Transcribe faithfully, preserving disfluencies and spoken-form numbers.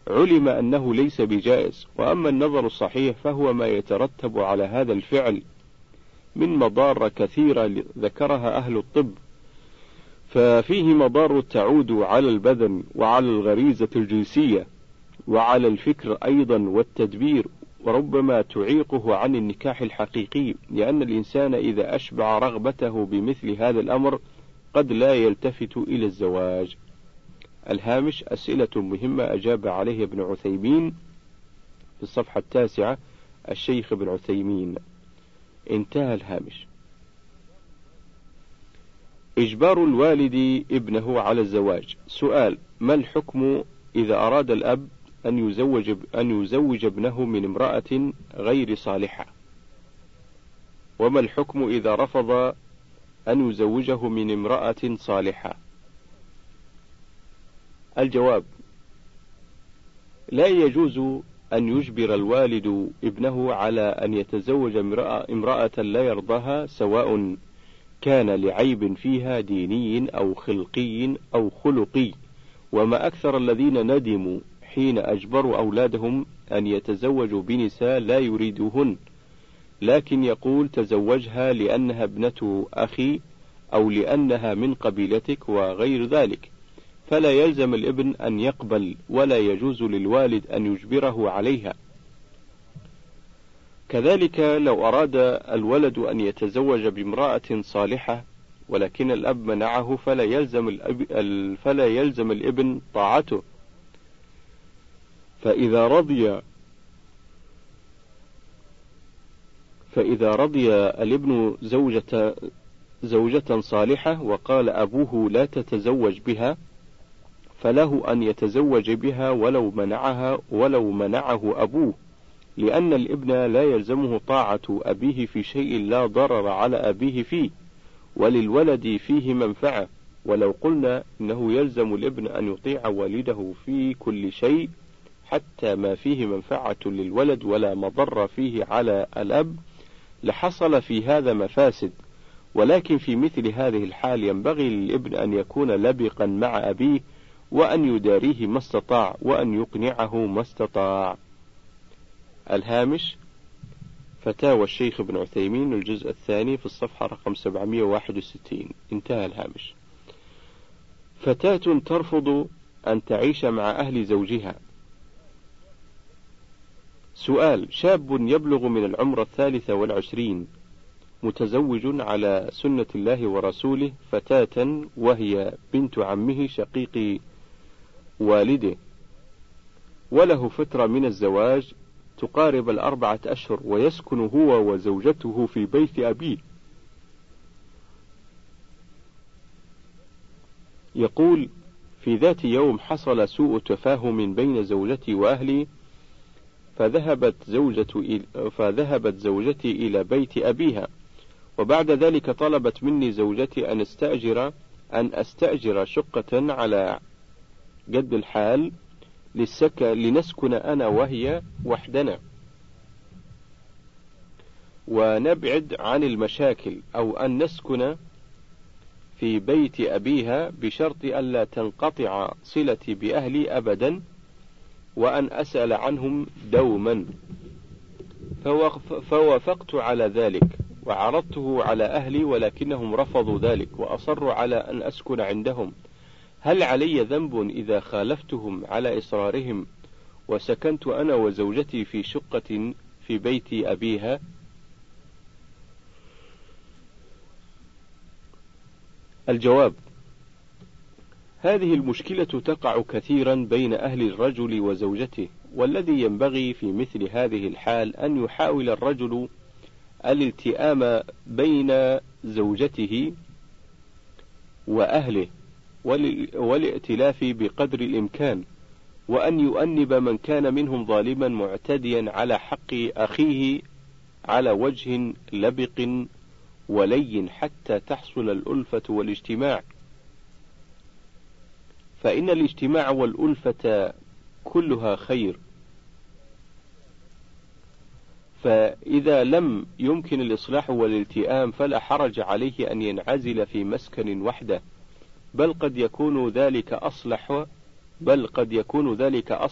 علم أنه ليس بجائز. وأما النظر الصحيح فهو ما يترتب على هذا الفعل من مضار كثيرة ذكرها أهل الطب، ففيه مضار تعود على البدن وعلى الغريزة الجنسية وعلى الفكر أيضا والتدبير، وربما تعيقه عن النكاح الحقيقي، لأن الإنسان إذا أشبع رغبته بمثل هذا الأمر قد لا يلتفت إلى الزواج. الهامش: أسئلة مهمة أجاب عليه ابن عثيمين في الصفحة التاسعة، الشيخ ابن عثيمين. انتهى الهامش. إجبار الوالد ابنه على الزواج. سؤال: ما الحكم إذا أراد الأب أن يزوج أن يزوج ابنه من امرأة غير صالحة؟ وما الحكم إذا رفض أن يزوجه من امرأة صالحة؟ الجواب: لا يجوز أن يجبر الوالد ابنه على أن يتزوج امرأة لا يرضاها، سواء كان لعيب فيها ديني أو خلقي أو خلقي. وما أكثر الذين ندموا حين أجبروا أولادهم أن يتزوجوا بنساء لا يريدوهن، لكن يقول تزوجها لأنها ابنة أخي أو لأنها من قبيلتك وغير ذلك، فلا يلزم الابن أن يقبل، ولا يجوز للوالد أن يجبره عليها. كذلك لو أراد الولد أن يتزوج بامرأة صالحة ولكن الأب منعه، فلا يلزم الأب فلا يلزم الابن طاعته. فإذا رضي فإذا رضي الابن زوجة زوجة صالحة وقال أبوه لا تتزوج بها، فله أن يتزوج بها ولو منعها ولو منعه أبوه، لأن الابن لا يلزمه طاعة أبيه في شيء لا ضرر على أبيه فيه، وللولد فيه منفعة. ولو قلنا إنه يلزم الابن أن يطيع والده في كل شيء حتى ما فيه منفعة للولد ولا مضر فيه على الأب، لحصل في هذا مفاسد. ولكن في مثل هذه الحال ينبغي للابن أن يكون لبقا مع أبيه، وأن يداريه ما استطاع، وأن يقنعه ما استطاع. الهامش: فتاوى الشيخ ابن عثيمين الجزء الثاني في الصفحة رقم سبعمائة وواحد وستين. انتهى الهامش. فتاة ترفض أن تعيش مع أهل زوجها. سؤال: شاب يبلغ من العمر الثالثة والعشرين، متزوج على سنة الله ورسوله فتاة وهي بنت عمه شقيق والده، وله فترة من الزواج تقارب الأربعة أشهر، ويسكن هو وزوجته في بيت أبيه. يقول: في ذات يوم حصل سوء تفاهم بين زوجتي وأهلي، فذهبت, زوجة فذهبت زوجتي إلى بيت أبيها، وبعد ذلك طلبت مني زوجتي أن استأجر أن أستأجر شقة على قد الحال للسكن لنسكن أنا وهي وحدنا ونبعد عن المشاكل، أو أن نسكن في بيت أبيها بشرط ألا تنقطع صلتي بأهلي أبدا، وأن أسأل عنهم دوما. فوافقت على ذلك وعرضته على أهلي، ولكنهم رفضوا ذلك وأصروا على أن أسكن عندهم. هل علي ذنب إذا خالفتهم على إصرارهم وسكنت أنا وزوجتي في شقة في بيت أبيها؟ الجواب: هذه المشكلة تقع كثيرا بين أهل الرجل وزوجته، والذي ينبغي في مثل هذه الحال أن يحاول الرجل الالتئام بين زوجته وأهله والائتلاف بقدر الإمكان، وأن يؤنب من كان منهم ظالما معتديا على حق أخيه على وجه لبق ولين حتى تحصل الألفة والاجتماع، فإن الاجتماع والألفة كلها خير. فإذا لم يمكن الإصلاح والالتئام فلا حرج عليه أن ينعزل في مسكن وحده، بل قد يكون ذلك أصلح بل قد يكون ذلك أصلح